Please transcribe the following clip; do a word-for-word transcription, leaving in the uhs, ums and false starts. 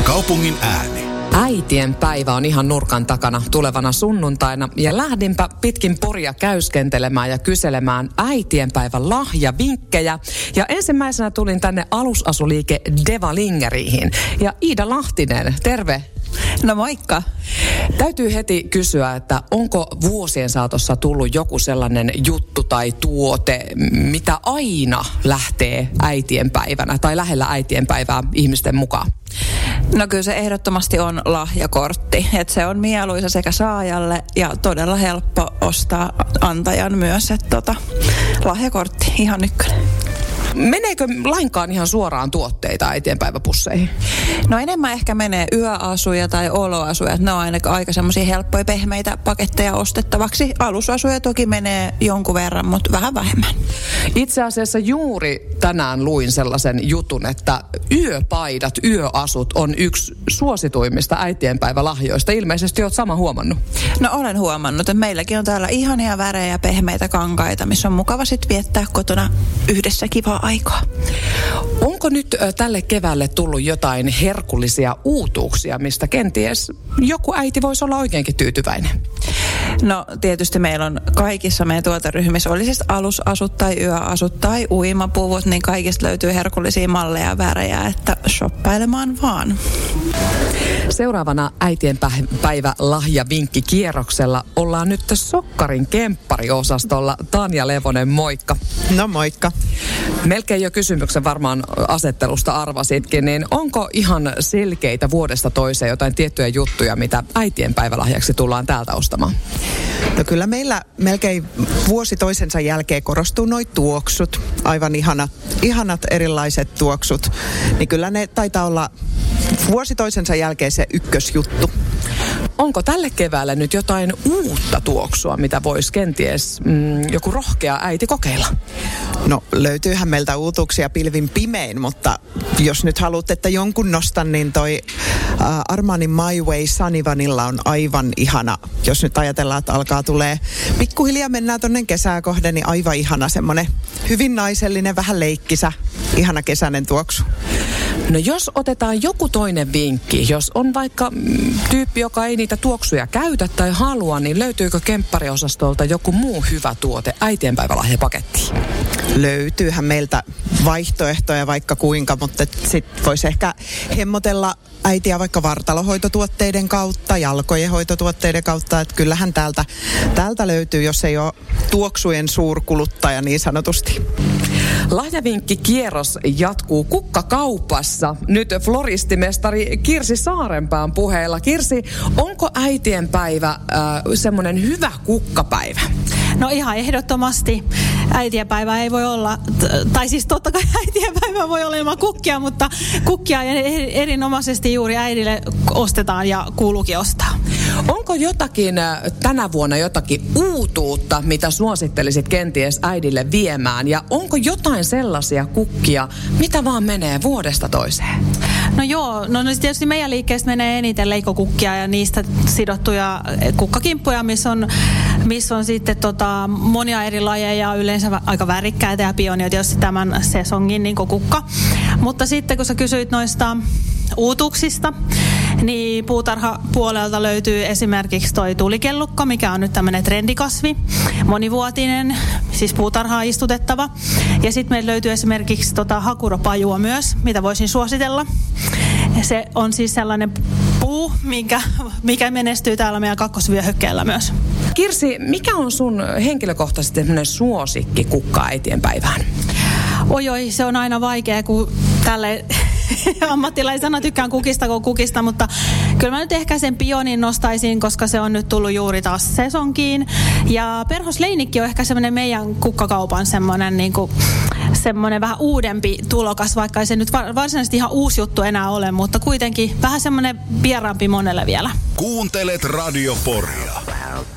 Kaupungin ääni. Äitien päivä on ihan nurkan takana tulevana sunnuntaina ja lähdinpä pitkin Poria käyskentelemään ja kyselemään äitien päivän lahjavinkkejä. Ja ensimmäisenä tulin tänne alusasuliike Devalingeriin. Ja Iida Lahtinen, terve. No moikka. Täytyy heti kysyä, että onko vuosien saatossa tullut joku sellainen juttu tai tuote, mitä aina lähtee äitien päivänä tai lähellä äitien päivää ihmisten mukaan? No kyllä se ehdottomasti on lahjakortti. Että se on mieluisa sekä saajalle ja todella helppo ostaa antajan myös. Että tota, lahjakortti, ihan ykkönen. Meneekö lainkaan ihan suoraan tuotteita äitienpäiväpusseihin? No enemmän ehkä menee yöasuja tai oloasuja. Ne on aina aika semmoisia helppoja pehmeitä paketteja ostettavaksi. Alusasuja toki menee jonkun verran, mutta vähän vähemmän. Itse asiassa juuri tänään luin sellaisen jutun, että yöpaidat, yöasut on yksi suosituimmista äitienpäivälahjoista. Ilmeisesti olet sama huomannut. No olen huomannut, että meilläkin on täällä ihania värejä ja pehmeitä kankaita, missä on mukava sitten viettää kotona yhdessä kivaa aikaa. Onko nyt tälle keväälle tullut jotain herkullisia uutuuksia, mistä kenties joku äiti voisi olla oikeinkin tyytyväinen? No tietysti meillä on kaikissa meidän tuoteryhmissä, oli siis alusasut tai yöasut tai uimapuvut, niin kaikista löytyy herkullisia malleja ja värejä, että shoppailemaan vaan. Seuraavana äitienpäivä lahjavinkki kierroksella ollaan nyt Sokkarin kemppariosastolla. Tanja Levonen, moikka. No moikka. Melkein jo kysymyksen varmaan asettelusta arvasitkin, niin onko ihan selkeitä vuodesta toiseen jotain tiettyjä juttuja, mitä äitienpäivälahjaksi tullaan täältä ostamaan? No kyllä meillä melkein vuosi toisensa jälkeen korostuu noi tuoksut. Aivan ihanat, ihanat erilaiset tuoksut. Niin kyllä ne taitaa olla vuosi toisensa jälkeen se ykkösjuttu. Onko tälle keväälle nyt jotain uutta tuoksua, mitä voisi kenties mm, joku rohkea äiti kokeilla? No löytyyhän meiltä uutuuksia pilvin pimein, mutta jos nyt haluat, että jonkun nostan, niin toi äh, Armani My Way Sunny Vanilla on aivan ihana. Jos nyt ajatellaan, että alkaa tulee pikkuhiljaa mennään tonne kesää kohden, niin aivan ihana semmonen hyvin naisellinen, vähän leikkisä, ihana kesäinen tuoksu. No jos otetaan joku toinen vinkki, jos on vaikka mm, tyyppi, joka ei niitä tuoksuja käytä tai halua, niin löytyykö kemppariosastolta joku muu hyvä tuote äitienpäivälahjapakettiin? Löytyyhän meiltä vaihtoehtoja vaikka kuinka, mutta sitten voisi ehkä hemmotella äitiä vaikka vartalohoitotuotteiden kautta, jalkojen hoitotuotteiden kautta, että kyllähän täältä, täältä löytyy, jos ei ole tuoksujen suurkuluttaja niin sanotusti. Lahjavinkki kierros jatkuu kukkakaupassa. Nyt floristimestari Kirsi Saarenpään puheella. Kirsi, onko äitienpäivä äh, semmoinen hyvä kukkapäivä? No ihan ehdottomasti. Äitienpäivä ei voi olla, tai siis totta kai äitienpäivä voi olla ilman kukkia, mutta kukkia erinomaisesti juuri äidille ostetaan ja kuuluukin ostaa. Onko jotakin tänä vuonna jotakin uutuutta, mitä suosittelisit kenties äidille viemään? Ja onko jotain sellaisia kukkia, mitä vaan menee vuodesta toiseen? No joo, no tietysti meidän liikkeestä menee eniten leikokukkia ja niistä sidottuja kukkakimppuja, missä on, missä on sitten tota monia eri lajeja, yleensä aika värikkäitä ja pionia tietysti tämän sesongin niin kukka. Mutta sitten kun sä kysyit noista uutuuksista, niin puutarhapuolelta löytyy esimerkiksi toi tulikellukka, mikä on nyt tämmöinen trendikasvi, monivuotinen, siis puutarhaa istutettava. Ja sitten meillä löytyy esimerkiksi tota hakuropajua myös, mitä voisin suositella. Se on siis sellainen puu, mikä, mikä menestyy täällä meidän kakkosvyöhykkeellä myös. Kirsi, mikä on sun henkilökohtaisesti tämmöinen suosikki kukka-äitien päivään? Oi oi, se on aina vaikea, kun tälle ammattilaisena tykkään kukista kuin kukista, mutta kyllä mä nyt ehkä sen pionin nostaisin, koska se on nyt tullut juuri taas sesonkiin. Ja perhosleinikki on ehkä semmoinen meidän kukkakaupan semmoinen niin kuin semmoinen vähän uudempi tulokas, vaikka ei se nyt varsinaisesti ihan uusi juttu enää ole, mutta kuitenkin vähän semmoinen vieraampi monelle vielä. Kuuntelet Radio Poria.